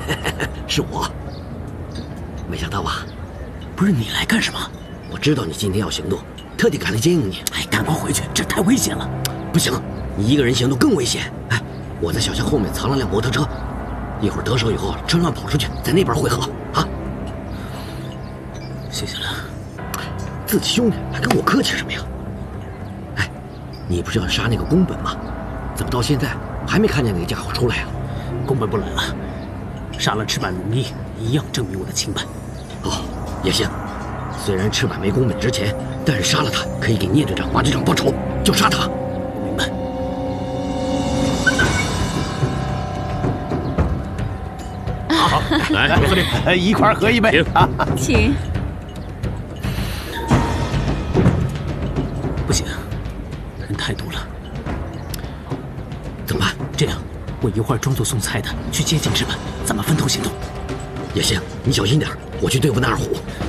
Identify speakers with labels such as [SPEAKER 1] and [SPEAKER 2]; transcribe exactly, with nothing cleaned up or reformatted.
[SPEAKER 1] 是我。没想到吧？
[SPEAKER 2] 不是你来干什么？
[SPEAKER 1] 我知道你今天要行动，特地赶来接应你。
[SPEAKER 2] 哎，赶快回去，这太危险了。
[SPEAKER 1] 不行，你一个人行动更危险。哎，我在小巷后面藏了辆摩托车，一会儿得手以后，趁乱跑出去，在那边汇合啊。
[SPEAKER 2] 谢谢了。
[SPEAKER 1] 自己兄弟还跟我客气什么呀？哎，你不是要杀那个宫本吗？怎么到现在还没看见那个家伙出来啊？
[SPEAKER 2] 宫本不来了，杀了赤坂名义一样证明我的清白。
[SPEAKER 1] 哦，也行。虽然赤坂没宫本值钱，但是杀了他可以给聂队长、马队长报仇，就杀他。
[SPEAKER 2] 我明白。
[SPEAKER 3] 好，来，司令，一块喝一杯。
[SPEAKER 4] 请。
[SPEAKER 2] 不行，人太多了。
[SPEAKER 1] 怎么办？
[SPEAKER 2] 这样，我一会儿装作送菜的去接近赤坂，咱们分头行动。
[SPEAKER 1] 也行，你小心点，我去对付那二虎。